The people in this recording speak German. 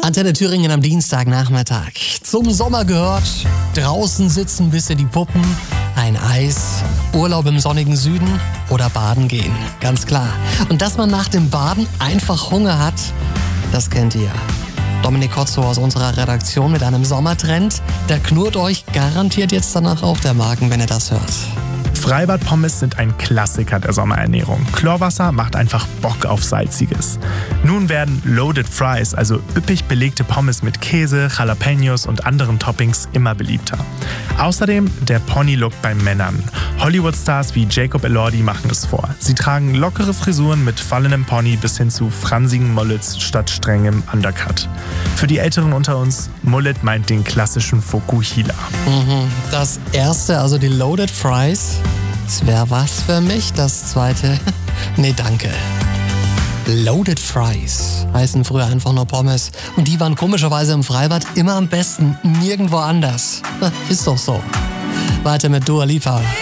Antenne Thüringen am Dienstagnachmittag. Zum Sommer gehört draußen sitzen bis in die Puppen, ein Eis, Urlaub im sonnigen Süden oder baden gehen. Ganz klar. Und dass man nach dem Baden einfach Hunger hat, das kennt ihr. Dominik Kotzow aus unserer Redaktion mit einem Sommertrend. Der knurrt euch garantiert jetzt danach auch der Magen, wenn ihr das hört. Freibad-Pommes sind ein Klassiker der Sommerernährung. Chlorwasser macht einfach Bock auf Salziges. Nun werden Loaded Fries, also üppig belegte Pommes mit Käse, Jalapenos und anderen Toppings, immer beliebter. Außerdem der Pony-Look bei Männern. Hollywood-Stars wie Jacob Elordi machen es vor. Sie tragen lockere Frisuren mit fallenem Pony bis hin zu fransigen Mullets statt strengem Undercut. Für die Älteren unter uns, Mullet meint den klassischen Fokuhila. Das erste, also die Loaded Fries, das wäre was für mich. Das zweite, nee, danke. Loaded Fries heißen früher einfach nur Pommes. Und die waren komischerweise im Freibad immer am besten, nirgendwo anders. Ist doch so. Weiter mit Dua Lipa.